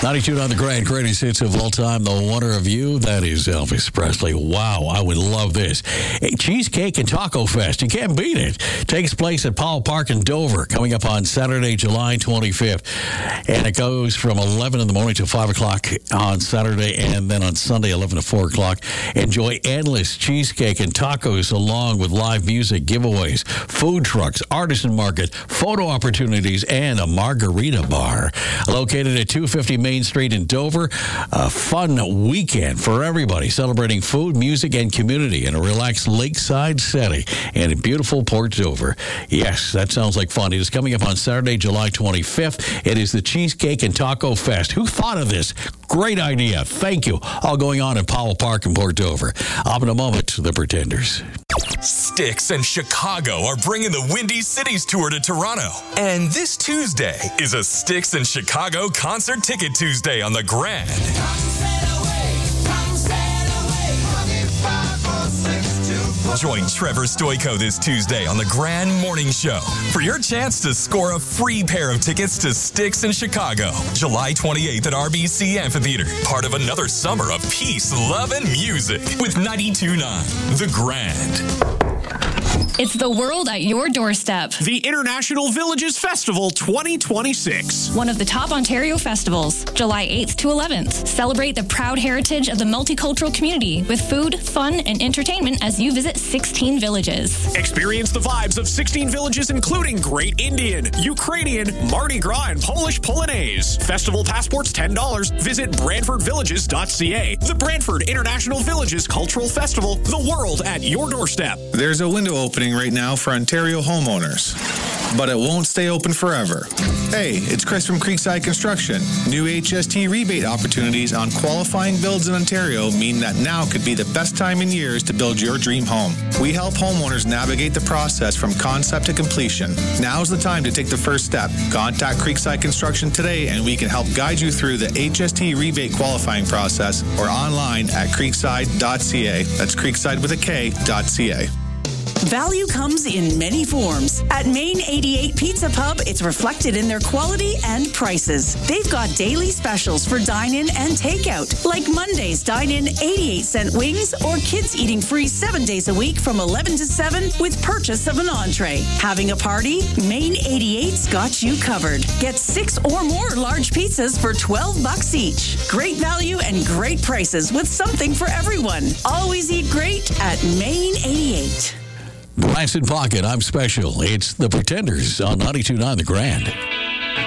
92 on the greatest hits of all time. The Wonder of You. That is Elvis Presley. Wow, I would love this. A Cheesecake and Taco Fest. You can't beat it. Takes place at Powell Park in Dover, coming up on Saturday, July 25th. And it goes from 11 in the morning to 5 o'clock on Saturday, and then on Sunday, 11 to 4 o'clock. Enjoy endless cheesecake and tacos along with live music, giveaways, food trucks, artisan market, photo opportunities, and a margarita bar. Located at 250 Main Street in Dover. A fun weekend for everybody, celebrating food, music, and community in a relaxed lakeside setting and in beautiful Port Dover. Yes, that sounds like fun. It is coming up on Saturday, July 25th. It is the Cheesecake and Taco Fest. Who thought of this? Great idea. Thank you. All going on in Powell Park in Port Dover. Up in a moment, the Pretenders. Styx and Chicago are bringing the Windy Cities Tour to Toronto. And this Tuesday is a Styx and Chicago Concert Ticket Tuesday on the Grand. Join Trevor Stoico this Tuesday on the Grand Morning Show for your chance to score a free pair of tickets to Styx in Chicago, July 28th at RBC Amphitheater. Part of another summer of peace, love, and music with 92.9 The Grand. It's the world at your doorstep. The International Villages Festival 2026. One of the top Ontario festivals, July 8th to 11th. Celebrate the proud heritage of the multicultural community with food, fun, and entertainment as you visit 16 villages. Experience the vibes of 16 villages, including Great Indian, Ukrainian, Mardi Gras, and Polish Polonaise. Festival passports $10. Visit BrantfordVillages.ca. The Brantford International Villages Cultural Festival, the world at your doorstep. There's a window opening right now for Ontario homeowners, but it won't stay open forever. Hey, it's Chris from Creekside Construction. New HST rebate opportunities on qualifying builds in Ontario mean that now could be the best time in years to build your dream home. We help homeowners navigate the process from concept to completion. Now's the time to take the first step. Contact Creekside Construction today and we can help guide you through the HST rebate qualifying process or online at creekside.ca. That's creekside with a K.ca. Value comes in many forms. At Main 88 Pizza Pub, it's reflected in their quality and prices. They've got daily specials for dine-in and takeout, like Monday's dine-in 88-cent wings or kids eating free 7 days a week from 11 to 7 with purchase of an entree. Having a party? Main 88's got you covered. Get 6 or more large pizzas for $12 each. Great value and great prices with something for everyone. Always eat great at Main 88. Bryson Pocket, I'm special. It's the Pretenders on 92.9 The Grand.